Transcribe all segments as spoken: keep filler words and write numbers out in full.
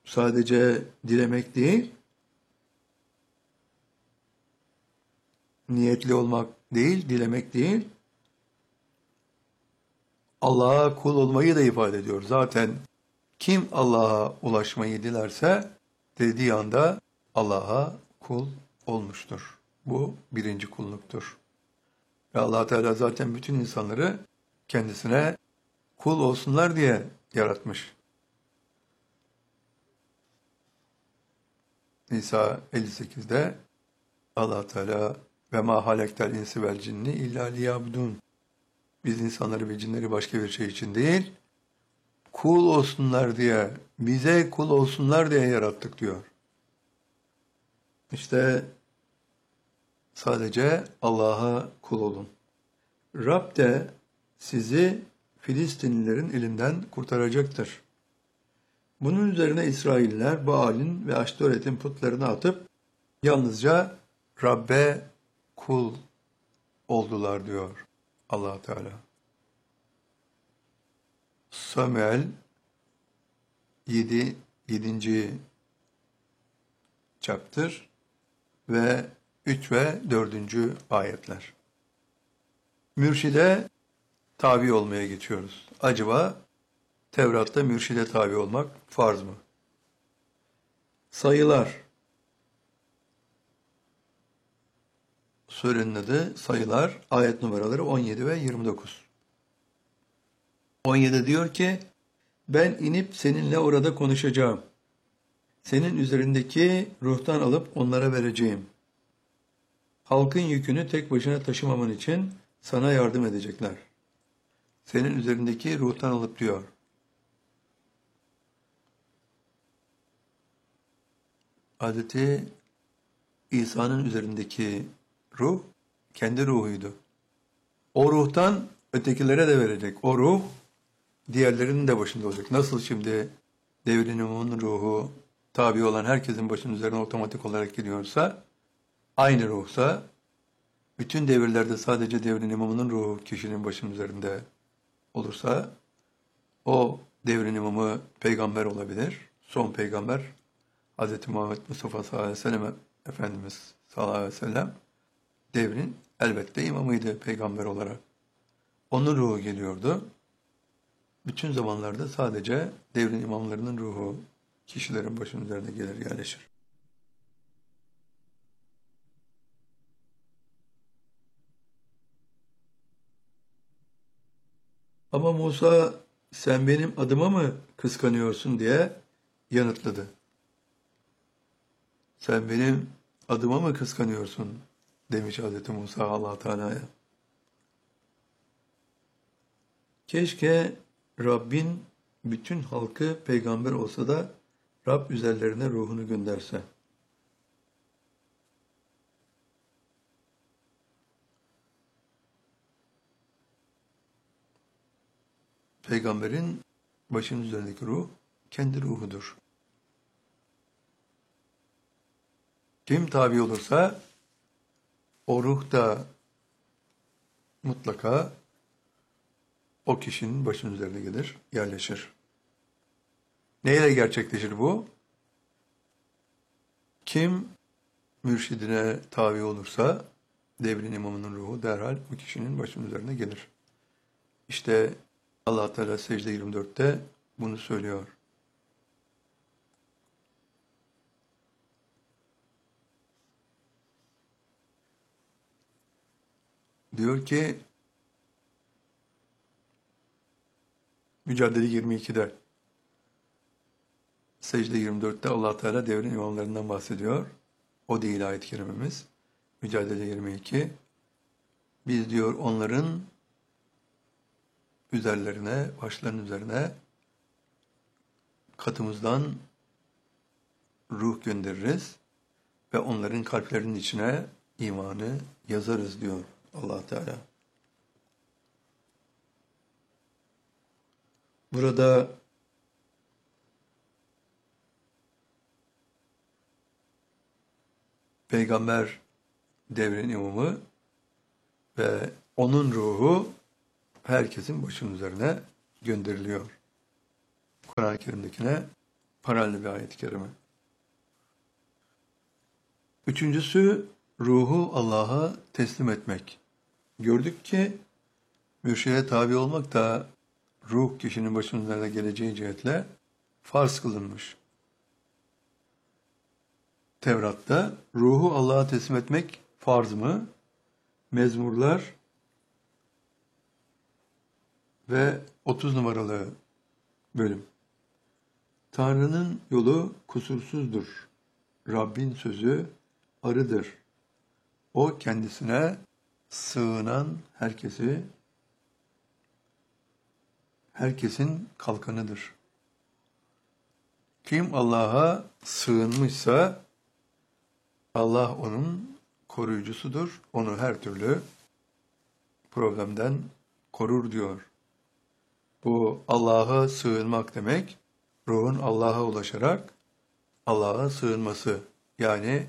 sadece dilemek değil, niyetli olmak değil, dilemek değil, Allah'a kul olmayı da ifade ediyor. Zaten kim Allah'a ulaşmayı dilerse dediği anda Allah'a kul olmuştur. Bu birinci kulluktur. Ve Allah Teala zaten bütün insanları kendisine kul olsunlar diye yaratmış. Nisa elli sekizde Allah Teala ve ma halektel insi vel cinni illa liyabudun. Biz insanları ve cinleri başka bir şey için değil, kul olsunlar diye, bize kul olsunlar diye yarattık diyor. İşte sadece Allah'a kul olun. Rab de sizi Filistinlilerin elinden kurtaracaktır. Bunun üzerine İsrailler Baal'in ve Aştoret'in putlarını atıp yalnızca Rabbe kul oldular diyor Allah Teala. Samuel yedi. yedinci chapter ve üç ve dördüncü ayetler. Mürşide tabi olmaya geçiyoruz. Acaba Tevrat'ta mürşide tabi olmak farz mı? Sayılar. Surenin adı Sayılar, ayet numaraları on yedi ve yirmi dokuz. on yedi diyor ki, ben inip seninle orada konuşacağım. Senin üzerindeki ruhtan alıp onlara vereceğim. Halkın yükünü tek başına taşımaman için sana yardım edecekler. Senin üzerindeki ruhtan alıp diyor. Hazreti İsa'nın üzerindeki ruh kendi ruhuydu. O ruhtan ötekilere de verecek. O ruh diğerlerinin de başında olacak. Nasıl şimdi devrin imamının ruhu tabi olan herkesin başının üzerine otomatik olarak gidiyorsa, aynı ruhsa, bütün devirlerde sadece devrin imamının ruhu kişinin başının üzerinde olursa, o devrin imamı peygamber olabilir. Son peygamber Hz. Muhammed Mustafa sallallahu aleyhi ve sellem Efendimiz sallallahu aleyhi ve sellem devrin elbette imamıydı peygamber olarak. Onun ruhu geliyordu. Bütün zamanlarda sadece devrin imamlarının ruhu kişilerin başının üzerine gelir, yerleşir. Ama Musa sen benim adıma mı kıskanıyorsun diye yanıtladı. Sen benim adıma mı kıskanıyorsun demiş Hz. Musa Allah Teala'ya. Keşke Rabbin bütün halkı peygamber olsa da Rab üzerlerine ruhunu gönderse. Peygamberin başının üzerindeki ruh kendi ruhudur. Kim tabi olursa o ruh da mutlaka o kişinin başının üzerine gelir, yerleşir. Neyle gerçekleşir bu? Kim mürşidine tabi olursa devrin imamının ruhu derhal o kişinin başının üzerine gelir. İşte Allah Teala Secde yirmi dörtte bunu söylüyor. Diyor ki Mücadele yirmi ikide Secde yirmi dörtte Allah Teala devrin imamlarından bahsediyor. O değil ayet-i kerimemiz. Mücadele yirmi iki. Biz diyor onların üzerlerine, başlarının üzerine katımızdan ruh göndeririz ve onların kalplerinin içine imanı yazarız diyor Allah Teala. Burada Peygamber devrin imamı ve onun ruhu herkesin başının üzerine gönderiliyor. Kur'an-ı Kerim'dekine Paralel bir ayet-i kerime. Üçüncüsü, ruhu Allah'a teslim etmek. Gördük ki mürşide tabi olmak da ruh kişinin başına geleceği cihetle farz kılınmış. Tevrat'ta ruhu Allah'a teslim etmek farz mı? Mezmurlar ve otuz numaralı bölüm. Tanrı'nın yolu kusursuzdur. Rabbin sözü arıdır. O kendisine sığınan herkesi, herkesin kalkanıdır. Kim Allah'a sığınmışsa Allah onun koruyucusudur. Onu her türlü problemden korur diyor. Bu Allah'a sığınmak demek, ruhun Allah'a ulaşarak Allah'a sığınması. Yani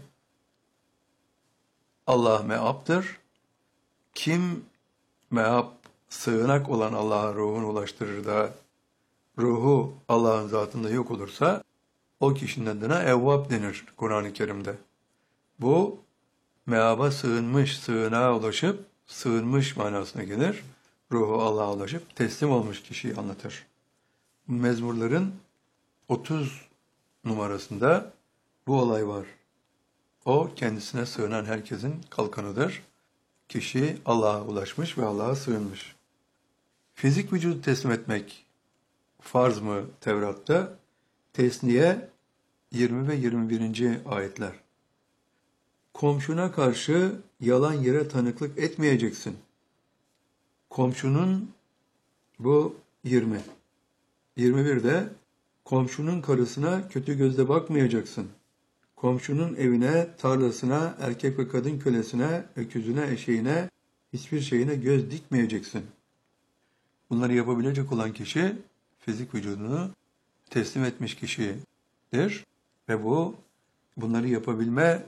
Allah meaptır. Kim meap, sığınak olan Allah'a ruhunu ulaştırır da ruhu Allah'ın zatında yok olursa o kişinin adına evvab denir Kur'an-ı Kerim'de. Bu meaba sığınmış, sığınağa ulaşıp sığınmış manasına gelir. Ruhu Allah'a ulaşıp teslim olmuş kişiyi anlatır. Mezmurların otuz numarasında bu olay var. O kendisine sığınan herkesin kalkanıdır. Kişi Allah'a ulaşmış ve Allah'a sığınmış. Fizik vücudu teslim etmek farz mı Tevrat'ta? Tesniye yirmi ve yirmi birinci ayetler. Komşuna karşı yalan yere tanıklık etmeyeceksin. Komşunun bu yirmi. yirmi birde komşunun karısına kötü gözle bakmayacaksın. Komşunun evine, tarlasına, erkek ve kadın kölesine, öküzüne, eşeğine, hiçbir şeyine göz dikmeyeceksin. Bunları yapabilecek olan kişi fizik vücudunu teslim etmiş kişidir ve bu bunları yapabilme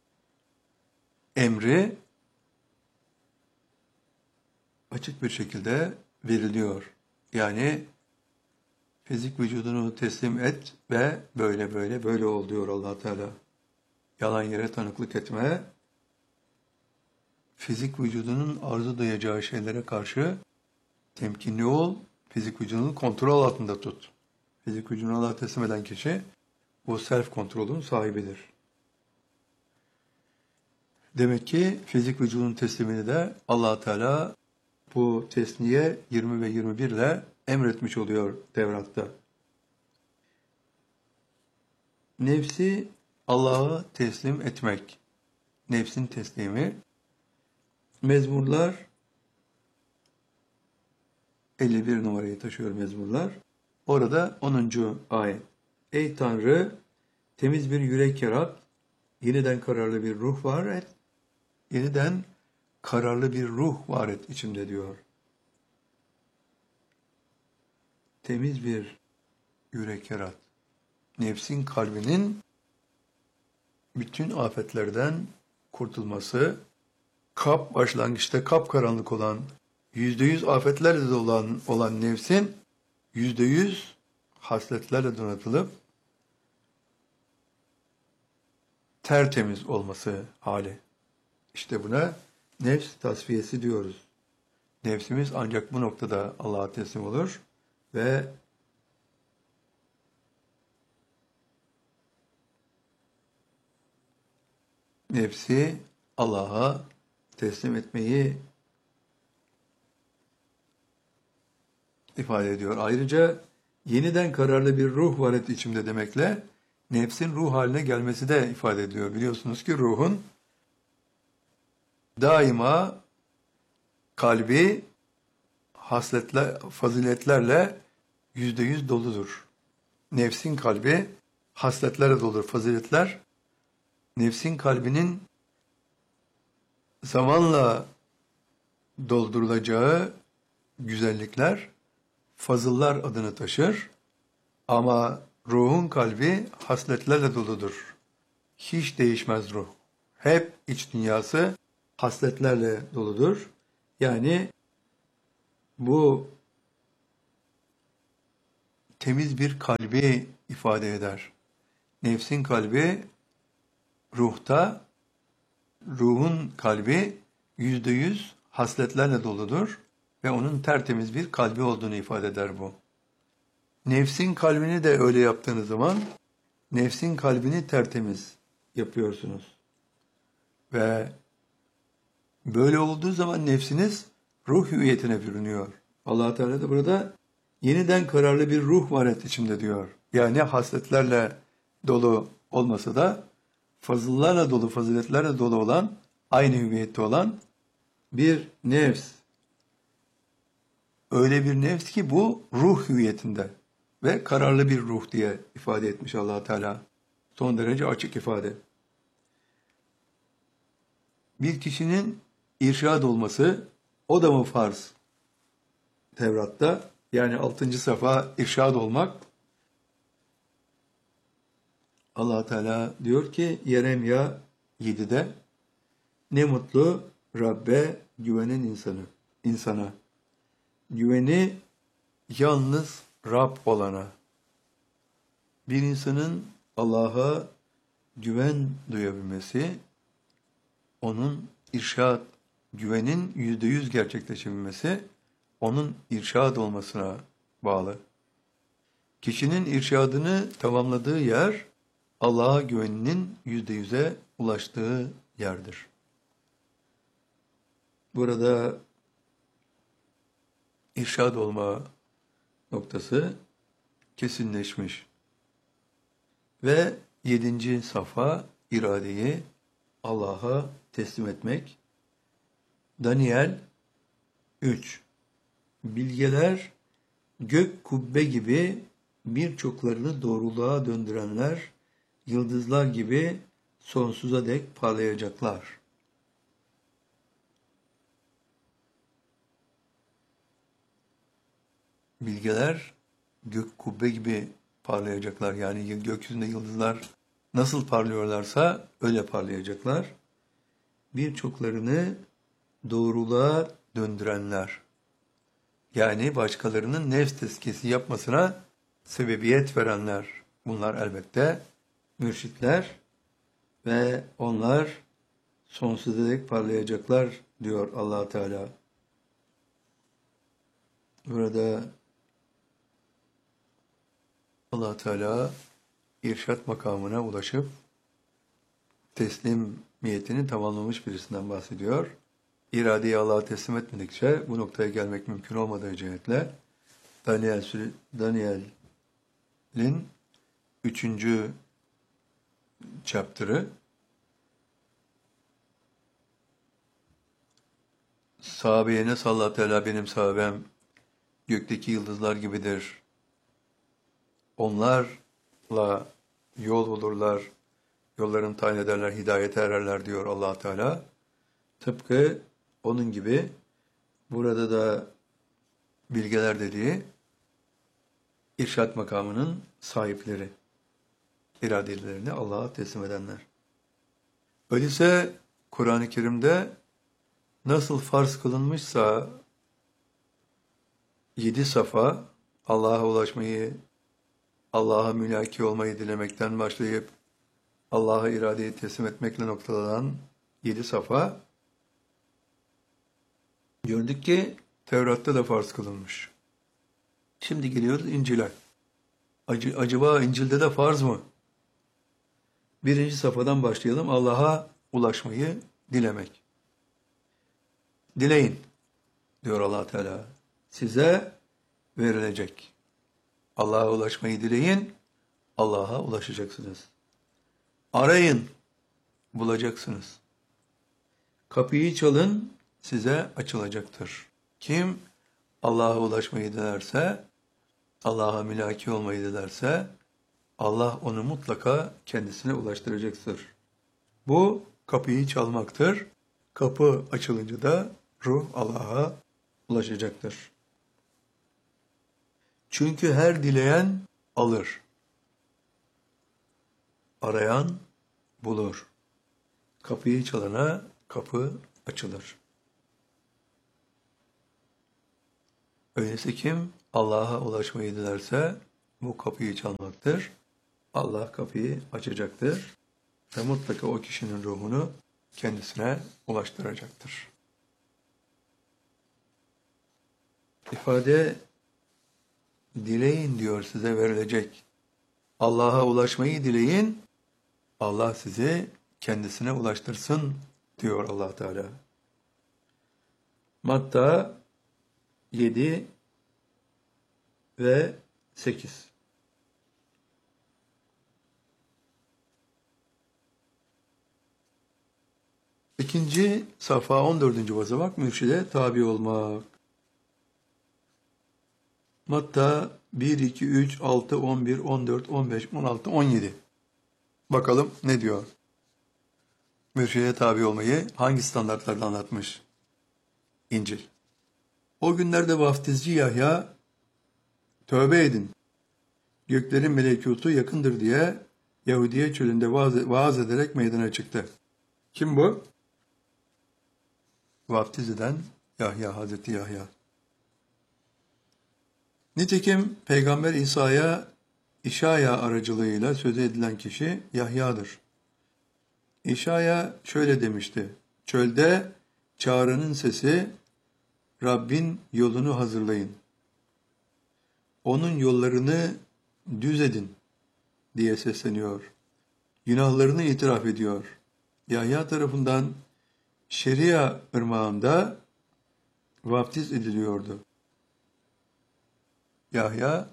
emri açık bir şekilde veriliyor. Yani fizik vücudunu teslim et ve böyle böyle böyle ol diyor Allah Teala. Yalan yere tanıklık etme, fizik vücudunun arzu duyacağı şeylere karşı temkinli ol, fizik vücudunu kontrol altında tut. Fizik vücudunu Allah'a teslim eden kişi bu self kontrolün sahibidir. Demek ki fizik vücudun teslimini de Allah Teala bu tesniye yirmi ve yirmi bir ile emretmiş oluyor Tevrat'ta. Nefsi Allah'a teslim etmek. Nefsin teslimi. Mezmurlar elli bir numarayı taşıyor Mezmurlar. Orada onuncu ayet. Ey Tanrı, temiz bir yürek yarat, yeniden kararlı bir ruh var et, yeniden kararlı bir ruh var et içimde diyor. Temiz bir yürek yarat. Nefsin kalbinin bütün afetlerden kurtulması, kap başlangıçta kapkaranlık olan, yüzde yüz afetlerle de olan, olan nefsin yüzde yüz hasletlerle donatılıp tertemiz olması hali. İşte buna nefs tasfiyesi diyoruz. Nefsimiz ancak bu noktada Allah'a teslim olur ve nefsi Allah'a teslim etmeyi ifade ediyor. Ayrıca yeniden kararlı bir ruh var et içimde demekle nefsin ruh haline gelmesi de ifade ediyor. Biliyorsunuz ki ruhun daima kalbi hasletler, faziletlerle yüzde yüz doludur. Nefsin kalbi hasletlerle doludur. Faziletler, nefsin kalbinin zamanla doldurulacağı güzellikler, fazıllar adını taşır. Ama ruhun kalbi hasletlerle doludur. Hiç değişmez ruh. Hep iç dünyası hasletlerle doludur. Yani bu temiz bir kalbi ifade eder. Nefsin kalbi ruhta, ruhun kalbi yüzde yüz hasletlerle doludur ve onun tertemiz bir kalbi olduğunu ifade eder bu. Nefsin kalbini de öyle yaptığınız zaman nefsin kalbini tertemiz yapıyorsunuz. Ve böyle olduğu zaman nefsiniz ruh hüviyetine bürünüyor. Allah Teala da burada yeniden kararlı bir ruh var et içimde diyor. Yani hasletlerle dolu olmasa da fazıllarla dolu, faziletlerle dolu olan, aynı hüviyette olan bir nefs. Öyle bir nefs ki bu ruh hüviyetinde ve kararlı bir ruh diye ifade etmiş Allah Teala. Son derece açık ifade. Bir kişinin irşad olması, o da mı farz Tevrat'ta? Yani altıncı safa irşad olmak. Allah Teala diyor ki Yeremya yedide ne mutlu Rabbe güvenen insanı, insana. Güveni yalnız Rab olana. Bir insanın Allah'a güven duyabilmesi, onun irşad, güvenin yüzde yüz gerçekleşebilmesi, onun irşad olmasına bağlı. Kişinin irşadını tamamladığı yer, Allah'a güveninin yüzde yüze ulaştığı yerdir. Burada irşad olma noktası kesinleşmiş. Ve yedinci safa iradeyi Allah'a teslim etmek. Daniel üç. Bilgeler gök kubbe gibi birçoklarını doğruluğa döndürenler, yıldızlar gibi sonsuza dek parlayacaklar. Bilgeler gök kubbe gibi parlayacaklar. Yani gökyüzünde yıldızlar nasıl parlıyorlarsa öyle parlayacaklar. Birçoklarını doğruluğa döndürenler. Yani başkalarının nefs tezkiyesi yapmasına sebebiyet verenler. Bunlar elbette mürşitler ve onlar sonsuza dek parlayacaklar diyor Allah Teala. Burada Allah Teala irşat makamına ulaşıp teslimiyetini tamamlamış birisinden bahsediyor. İradeyi Allah'a teslim etmedikçe bu noktaya gelmek mümkün olmadığı cihetle Daniel, Daniel'in üçüncü chapter'ı sahabeye nasıl Allah Teala benim sahabem gökteki yıldızlar gibidir. Onlarla yol bulurlar, yollarını tayin ederler, hidayete ererler diyor Allah Teala. Tıpkı onun gibi burada da bilgeler dediği irşat makamının sahipleri, iradelerini Allah'a teslim edenler. Öyleyse Kur'an-ı Kerim'de nasıl farz kılınmışsa yedi safa Allah'a ulaşmayı, Allah'a mülaki olmayı dilemekten başlayıp Allah'a iradeyi teslim etmekle noktalanan yedi safa gördük ki Tevrat'ta da farz kılınmış. Şimdi geliyoruz İncil'e. Acaba İncil'de de farz mı? Birinci safhadan başlayalım. Allah'a ulaşmayı dilemek. Dileyin diyor Allah Teala. Size verilecek. Allah'a ulaşmayı dileyin. Allah'a ulaşacaksınız. Arayın. Bulacaksınız. Kapıyı çalın. Size açılacaktır. Kim Allah'a ulaşmayı dilerse, Allah'a mülaki olmayı dilerse, Allah onu mutlaka kendisine ulaştıracaktır. Bu kapıyı çalmaktır. Kapı açılınca da ruh Allah'a ulaşacaktır. Çünkü her dileyen alır. Arayan bulur. Kapıyı çalana kapı açılır. Öyleyse kim Allah'a ulaşmayı dilerse bu kapıyı çalmaktır. Allah kapıyı açacaktır ve mutlaka o kişinin ruhunu kendisine ulaştıracaktır. İfade dileyin diyor, size verilecek. Allah'a ulaşmayı dileyin, Allah sizi kendisine ulaştırsın diyor Allah Teala. Matta yedi ve sekiz. İkinci sayfa on dördüncü basamak mürşide tabi olmak. Matta bir, iki, üç, altı, on bir, on dört, on beş, on altı, on yedi. Bakalım ne diyor? Mürşide tabi olmayı hangi standartlarla anlatmış İncil? O günlerde vaftizci Yahya, tövbe edin, göklerin melekutu yakındır diye Yahudiye çölünde vaaz, vaaz ederek meydana çıktı. Kim bu? Vaftiz eden Yahya, Hazreti Yahya. Nitekim Peygamber İsa'ya İşaya aracılığıyla söz edilen kişi Yahya'dır. İşaya şöyle demişti: çölde çağrının sesi, Rabbin yolunu hazırlayın, onun yollarını düz edin diye sesleniyor. Günahlarını itiraf ediyor. Yahya tarafından Şeria ırmağında vaftiz ediliyordu. Yahya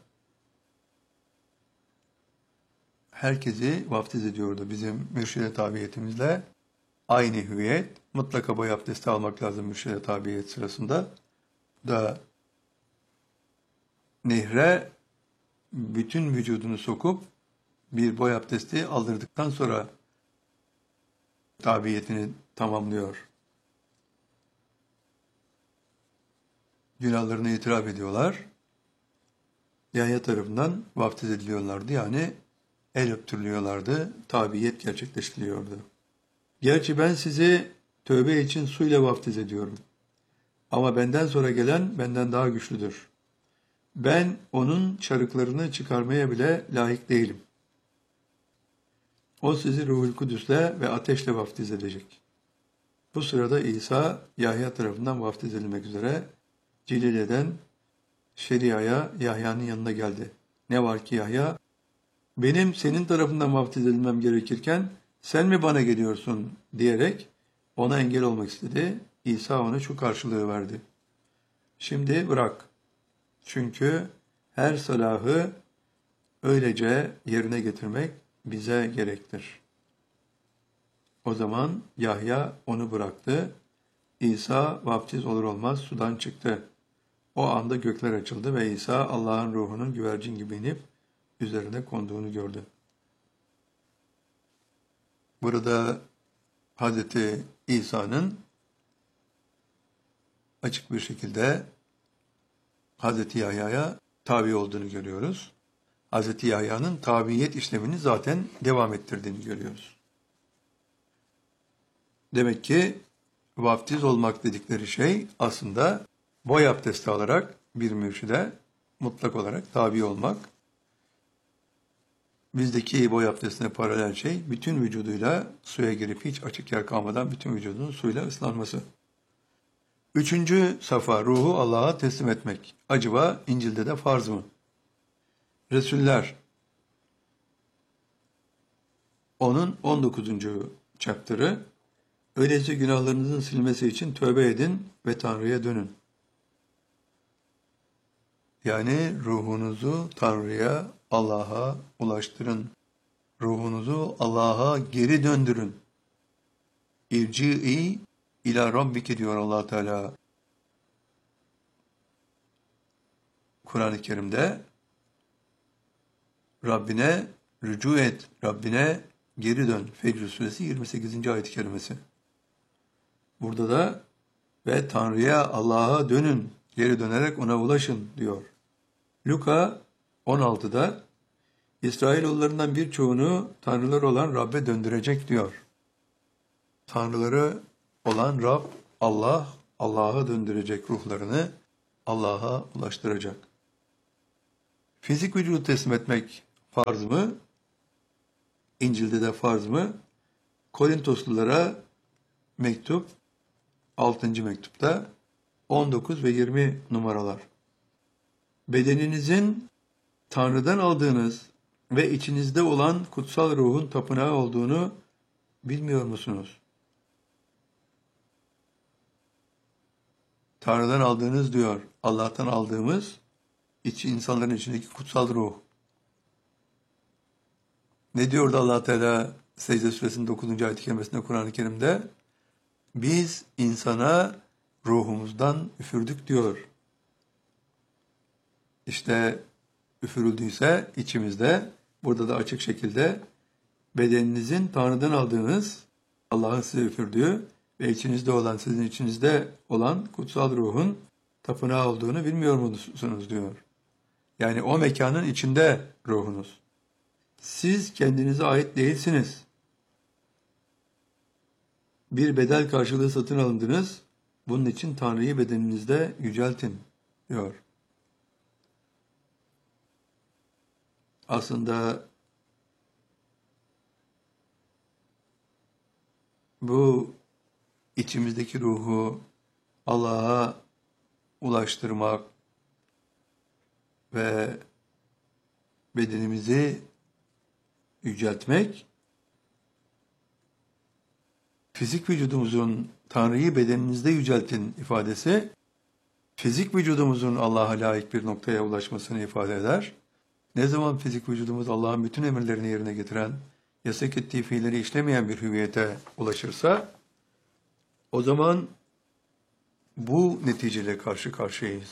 herkesi vaftiz ediyordu. Bizim mürşide tabiyetimizle aynı hüviyet. Mutlaka boy abdesti almak lazım mürşide tabiyet sırasında. Da nehre bütün vücudunu sokup bir boy abdesti aldırdıktan sonra tabiyetini tamamlıyor. Günahlarını itiraf ediyorlar. Yahya tarafından vaftiz ediliyorlardı. Yani el öptürülüyorlardı. Tabiyet gerçekleştiriliyordu. Gerçi ben sizi tövbe için suyla vaftiz ediyorum. Ama benden sonra gelen benden daha güçlüdür. Ben onun çarıklarını çıkarmaya bile layık değilim. O sizi Ruhul Kudüs'le ve ateşle vaftiz edecek. Bu sırada İsa, Yahya tarafından vaftiz edilmek üzere Cilile'den Şeria'ya, Yahya'nın yanına geldi. Ne var ki Yahya, benim senin tarafından vaftiz edilmem gerekirken sen mi bana geliyorsun diyerek ona engel olmak istedi. İsa ona şu karşılığı verdi: şimdi bırak. Çünkü her salahı öylece yerine getirmek bize gerektir. O zaman Yahya onu bıraktı. İsa vaftiz olur olmaz sudan çıktı. O anda gökler açıldı ve İsa Allah'ın ruhunun güvercin gibi inip üzerine konduğunu gördü. Burada Hazreti İsa'nın açık bir şekilde Hazreti Yahya'ya tabi olduğunu görüyoruz. Hazreti Yahya'nın tabiyet işlemini zaten devam ettirdiğini görüyoruz. Demek ki vaftiz olmak dedikleri şey aslında boy abdesti alarak bir mürşide mutlak olarak tabi olmak. Bizdeki boy abdestine paralel şey bütün vücuduyla suya girip hiç açık yer kalmadan bütün vücudunun suyla ıslanması. Üçüncü safa ruhu Allah'a teslim etmek. Acaba İncil'de de farz mı? Resuller onun on dokuzuncu chapter'ı, öyleyse günahlarınızın silmesi için tövbe edin ve Tanrı'ya dönün. Yani ruhunuzu Tanrı'ya, Allah'a ulaştırın. Ruhunuzu Allah'a geri döndürün. İrci'i ila Rabbike diyor Allah Teala Kur'an-ı Kerim'de. Rabbine rücu et, Rabbine geri dön. Fecr suresi yirmi sekizinci ayet-i kerimesi. Burada da ve Tanrı'ya, Allah'a dönün, geri dönerek ona ulaşın diyor. Luka on altıda İsrailoğullarından birçoğunu tanrıları olan Rab'be döndürecek diyor. Tanrıları olan Rab, Allah, Allah'a döndürecek ruhlarını, Allah'a ulaştıracak. Fizik vücudu teslim etmek farz mı? İncil'de de farz mı? Korintoslulara mektup, altıncı mektupta on dokuz ve yirmi numaralar. Bedeninizin Tanrı'dan aldığınız ve içinizde olan kutsal ruhun tapınağı olduğunu bilmiyor musunuz? Tanrı'dan aldığınız diyor, Allah'tan aldığımız iç insanların içindeki kutsal ruh. Ne diyordu Allah Teala Secde Suresinin dokuzuncu ayet-i kerimesinde Kur'an-ı Kerim'de? Biz insana ruhumuzdan üfürdük diyor. İşte üfürüldüyse içimizde, burada da açık şekilde bedeninizin Tanrı'dan aldığınız, Allah'ın size üfürdüğü ve içinizde olan, sizin içinizde olan kutsal ruhun tapınağı olduğunu bilmiyor musunuz diyor. Yani o mekanın içinde ruhunuz. Siz kendinize ait değilsiniz. Bir bedel karşılığı satın alındınız. Bunun için Tanrı'yı bedeninizde yüceltin diyor. Aslında bu içimizdeki ruhu Allah'a ulaştırmak ve bedenimizi yüceltmek, fizik vücudumuzun Tanrı'yı bedeninizde yüceltin ifadesi, fizik vücudumuzun Allah'a layık bir noktaya ulaşmasını ifade eder. Ne zaman fizik vücudumuz Allah'ın bütün emirlerini yerine getiren, yasak ettiği fiilleri işlemeyen bir hüviyete ulaşırsa, o zaman bu neticeyle karşı karşıyayız.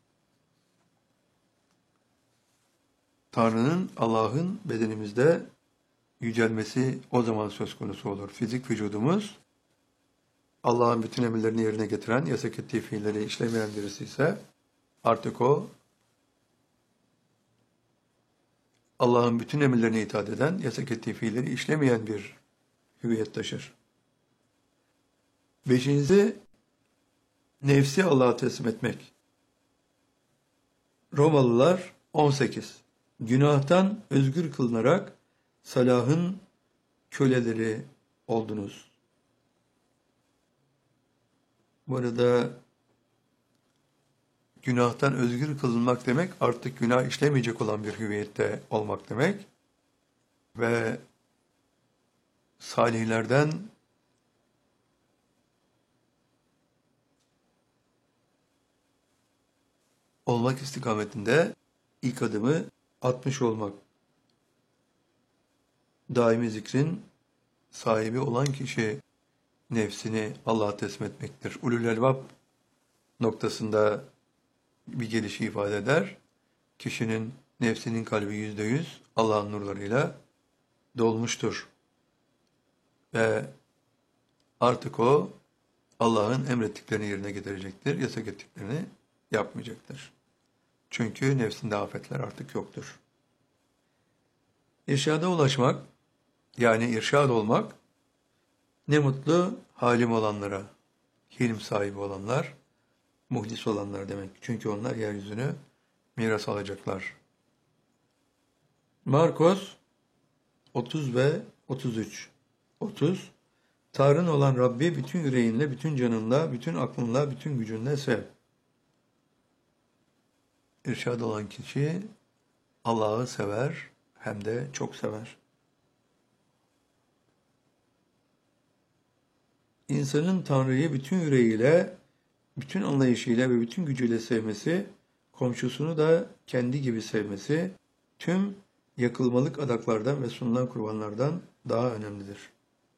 Tanrı'nın, Allah'ın bedenimizde yücelmesi o zaman söz konusu olur. Fizik vücudumuz Allah'ın bütün emirlerini yerine getiren, yasak ettiği fiilleri işlemeyen birisi ise artık o Allah'ın bütün emirlerine itaat eden, yasak ettiği fiilleri işlemeyen bir hüviyet taşır. Beşincisi, nefsi Allah'a teslim etmek. Romalılar on sekiz. Günahtan özgür kılınarak salahın köleleri oldunuz. Bu arada günahtan özgür kılınmak demek artık günah işlemeyecek olan bir hüviyette olmak demek ve salihlerden olmak istikametinde ilk adımı atmış olmak. Daimi zikrin sahibi olan kişi nefsini Allah'a teslim etmektir. Ulul elbab noktasında bir gelişi ifade eder. Kişinin nefsinin kalbi yüzde yüz Allah'ın nurlarıyla dolmuştur. Ve artık o Allah'ın emrettiklerini yerine getirecektir, yasak ettiklerini yapmayacaktır. Çünkü nefsinde afetler artık yoktur. İrşada ulaşmak, yani irşad olmak, ne mutlu halim olanlara, hilm sahibi olanlar, muhlis olanlar demek. Çünkü onlar yeryüzünü miras alacaklar. Markos otuz ve otuz üç. otuz. Tanrın olan Rabbi bütün yüreğinle, bütün canınla, bütün aklınla, bütün gücünle sev. İrşad olan kişi Allah'ı sever, hem de çok sever. İnsanın Tanrı'yı bütün yüreğiyle, bütün anlayışıyla ve bütün gücüyle sevmesi, komşusunu da kendi gibi sevmesi, tüm yakılmalık adaklardan ve sunulan kurbanlardan daha önemlidir.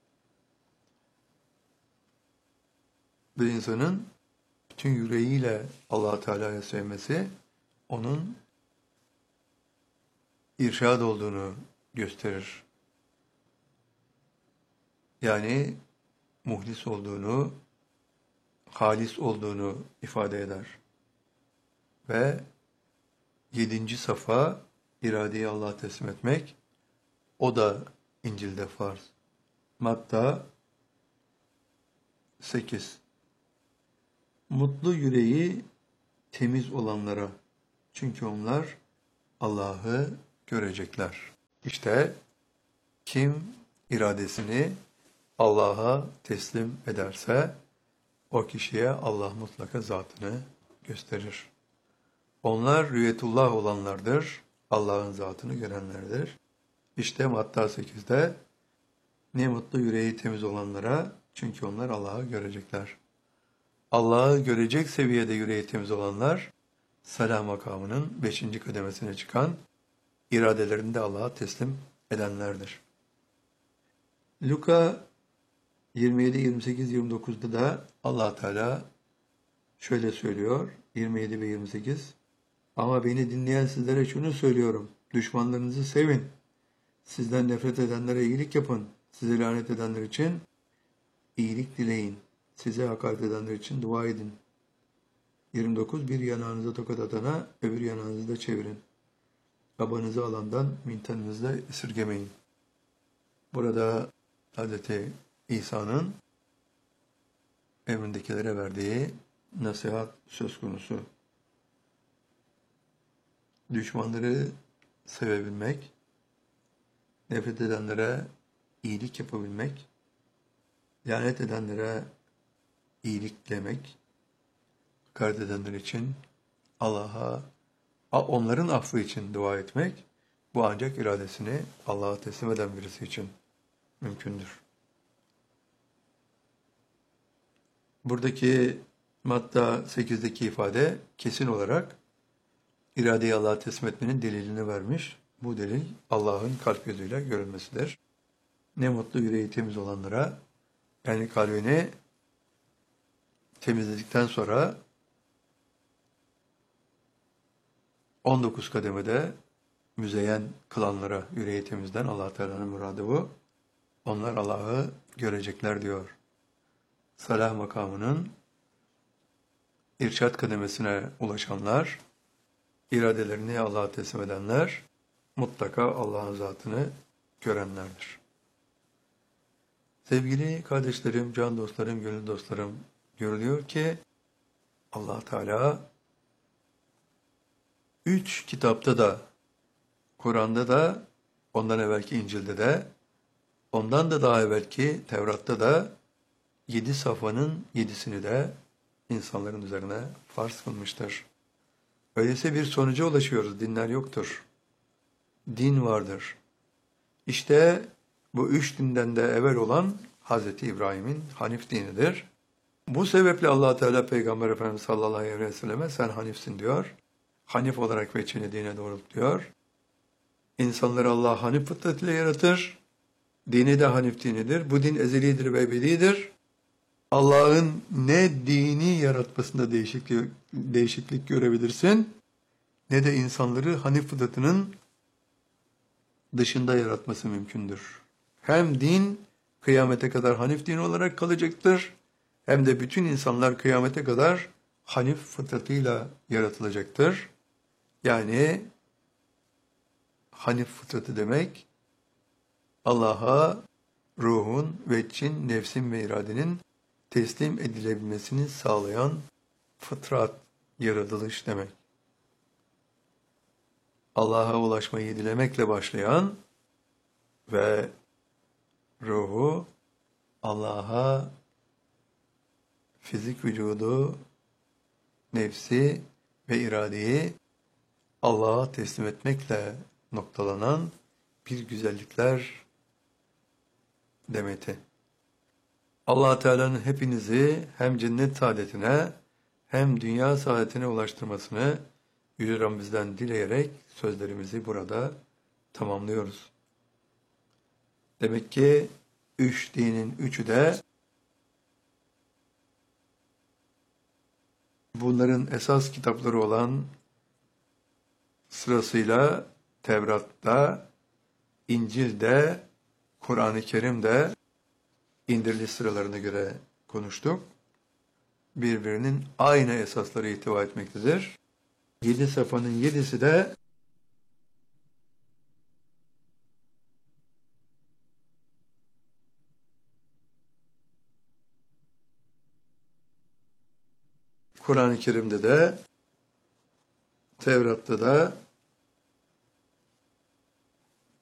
Bir insanın bütün yüreğiyle Allah Teala'yı sevmesi, onun irşad olduğunu gösterir. Yani muhlis olduğunu, halis olduğunu ifade eder. Ve yedinci safa, iradeyi Allah'a teslim etmek, o da İncil'de farz. Matta sekiz. Mutlu yüreği temiz olanlara, çünkü onlar Allah'ı görecekler. İşte kim iradesini Allah'a teslim ederse o kişiye Allah mutlaka zatını gösterir. Onlar rüyetullah olanlardır, Allah'ın zatını görenlerdir. İşte Matta sekizde ne mutlu yüreği temiz olanlara, çünkü onlar Allah'ı görecekler. Allah'ı görecek seviyede yüreği temiz olanlar, salah makamının beşinci kademesine çıkan, iradelerini de Allah'a teslim edenlerdir. Luka yirmi yedi, yirmi sekiz, yirmi dokuzda da Allah Teala şöyle söylüyor, yirmi yedi ve yirmi sekiz. Ama beni dinleyen sizlere şunu söylüyorum, düşmanlarınızı sevin, sizden nefret edenlere iyilik yapın, sizi lanet edenler için iyilik dileyin, size hakaret edenler için dua edin. yirmi dokuz. Bir yanağınıza tokat atana öbür yanağınızı da çevirin. Babanızı alandan mintanınızı da esirgemeyin. Burada Hazreti İsa'nın emrindekilere verdiği nasihat söz konusu. Düşmanları sevebilmek, nefret edenlere iyilik yapabilmek, lanet edenlere iyilik dilemek, hakaret edenler için Allah'a, onların affı için dua etmek, bu ancak iradesini Allah'a teslim eden birisi için mümkündür. Buradaki Matta sekizdeki ifade kesin olarak iradeyi Allah'a teslim etmenin delilini vermiş. Bu delil Allah'ın kalp gözüyle görülmesidir. Ne mutlu yüreği temiz olanlara, yani kalbini temizledikten sonra on dokuz kademede müzeyyen kılanlara, yüreği temizden, Allah Teala'nın muradı bu. Onlar Allah'ı görecekler diyor. Salah makamının irşad kademesine ulaşanlar, iradelerini Allah'a teslim edenler, mutlaka Allah'ın zatını görenlerdir. Sevgili kardeşlerim, can dostlarım, gönül dostlarım, görülüyor ki Allah Teala üç kitapta da, Kur'an'da da, ondan evvelki İncil'de de, ondan da daha evvelki Tevrat'ta da yedi safhanın yedisini de insanların üzerine farz kılmıştır. Öyleyse bir sonuca ulaşıyoruz. Dinler yoktur. Din vardır. İşte bu üç dinden de evvel olan Hazreti İbrahim'in Hanif dinidir. Bu sebeple Allah Teala Peygamber Efendimiz sallallahu aleyhi ve selleme sen Hanifsin diyor. Hanif olarak veçhini dine doğrultuyor. İnsanları Allah Hanif fıtratıyla yaratır. Dini de Hanif dinidir. Bu din ezelidir ve ebedidir. Allah'ın ne dini yaratmasında değişiklik, değişiklik görebilirsin, ne de insanları Hanif fıtratının dışında yaratması mümkündür. Hem din kıyamete kadar Hanif dini olarak kalacaktır, hem de bütün insanlar kıyamete kadar Hanif fıtratıyla yaratılacaktır. Yani Hanif fıtratı demek, Allah'a ruhun, veçhin, nefsin ve iradenin teslim edilebilmesini sağlayan fıtrat, yaratılış demek. Allah'a ulaşmayı dilemekle başlayan ve ruhu Allah'a fizik vücudu, nefsi ve iradeyi Allah'a teslim etmekle noktalanan bir güzellikler demeti. Allah Teala'nın hepinizi hem cennet saadetine hem dünya saadetine ulaştırmasını Yüce Rabbimizden dileyerek sözlerimizi burada tamamlıyoruz. Demek ki üç dinin üçü de bunların esas kitapları olan sırasıyla Tevrat'ta, İncil'de, Kur'an-ı Kerim'de indiriliş sıralarına göre konuştuk. Birbirinin aynı esasları ihtiva etmektedir. Yedi safhanın yedisi de Kur'an-ı Kerim'de de, Tevrat'ta da,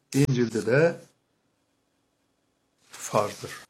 İncil'de de farzdır.